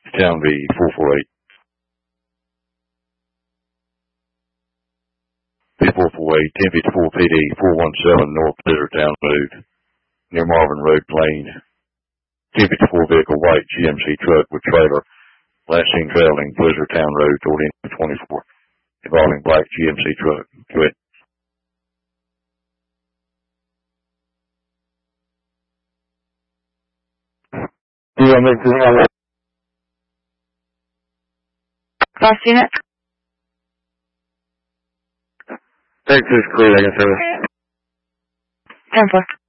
Town V 448. B448, 1054 PD, 417 North Blizzardtown Road, near Marvin Road, Plain. 1054 vehicle, white GMC truck with trailer, last seen traveling Blizzardtown Road toward N24, involving black GMC truck. Go ahead. Last unit? Texas clear, I guess. 10-4.